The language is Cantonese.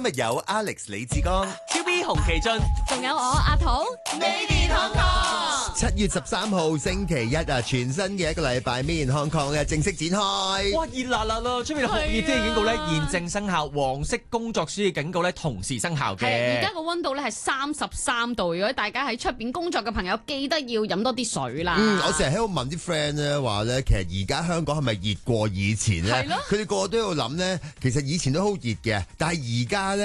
日有 Alex 李志剛、 QB 洪奇俊， 仲有我阿土。 美健康康。 7月13號星期一啊，全新嘅一個禮拜，Made in Hong Kong嘅正式展開。 哇，熱辣辣啦！出面酷熱天氣警告咧現正生效，黃色工作暑熱警告咧同時生效嘅。 係而家個溫度咧係33度，如果大家喺出邊工作嘅朋友，記得要飲多啲水啦。 我成日喺度問啲 friend 咧，話咧其實而家香港係咪熱過以前咧？佢哋個個都喺度諗咧，其實以前都好熱嘅，但係而家咧。